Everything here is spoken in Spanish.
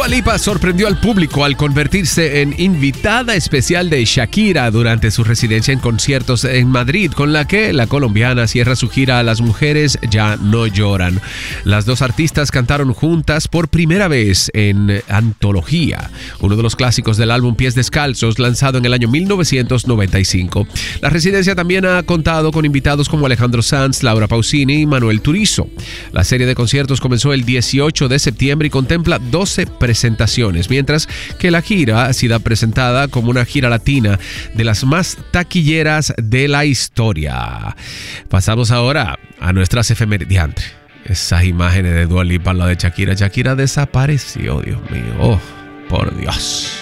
Dua Lipa sorprendió al público al convertirse en invitada especial de Shakira durante su residencia en conciertos en Madrid, con la que la colombiana cierra su gira Las mujeres ya no lloran. Las dos artistas cantaron juntas por primera vez en Antología, uno de los clásicos del álbum Pies Descalzos, lanzado en el año 1995. La residencia también ha contado con invitados como Alejandro Sanz, Laura Pausini y Manuel Turizo. La serie de conciertos comenzó el 18 de septiembre y contempla 12 presentaciones, mientras que la gira ha sido presentada como una gira latina de las más taquilleras de la historia. Pasamos ahora a nuestras efemérides. Esas imágenes de Dua Lipa, la de Shakira. Shakira desapareció, Dios mío. Oh, por Dios.